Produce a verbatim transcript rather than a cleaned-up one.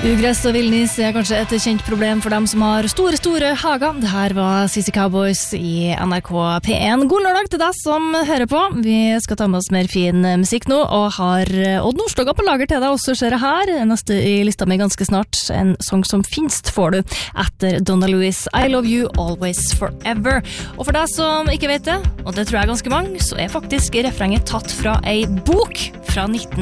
Ugress og villnis er kanskje et kjent problem for dem som har store, store hager. Det her var C C Cowboys i N R K P en. God lørdag til deg som hører på. Vi skal ta med oss mer fin musikk nå, og har Odd Nordstoga på lager til deg også, ser jeg her. Neste i lista mi ganske snart. En sang som finst får du etter Donna Lewis, I Love You Always Forever. Og for deg som ikke vet det, og det tror jeg er ganske mange, så er faktisk refrenget tatt fra ei bok fra nitten